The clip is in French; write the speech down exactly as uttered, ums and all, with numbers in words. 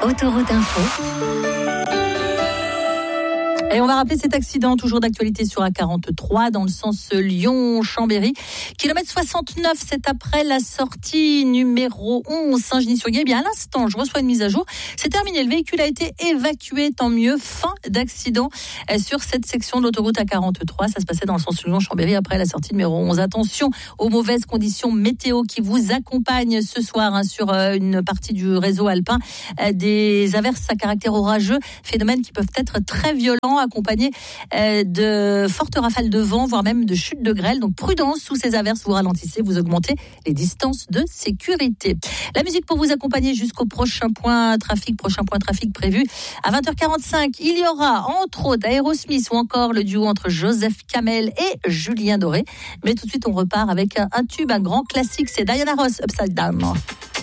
Autoroute Info. Et on va rappeler cet accident, toujours d'actualité sur A quarante-trois, dans le sens Lyon-Chambéry. Kilomètre soixante-neuf, c'est après la sortie numéro onze, Saint-Genis-sur-Guiers. Eh bien, à l'instant, je reçois une mise à jour. C'est terminé, le véhicule a été évacué, tant mieux. Fin d'accident sur cette section de l'autoroute A quarante-trois. Ça se passait dans le sens Lyon-Chambéry après la sortie numéro onze. Attention aux mauvaises conditions météo qui vous accompagnent ce soir hein, sur une partie du réseau alpin. Des averses à caractère orageux, phénomènes qui peuvent être très violents, accompagné de fortes rafales de vent, voire même de chutes de grêle. Donc prudence, sous ces averses, vous ralentissez, vous augmentez les distances de sécurité. La musique pour vous accompagner jusqu'au prochain point trafic, prochain point trafic prévu. À vingt heures quarante-cinq, il y aura entre autres Aerosmith ou encore le duo entre Joseph Kamel et Julien Doré. Mais tout de suite, on repart avec un tube, un grand classique, c'est Diana Ross, Upside Down.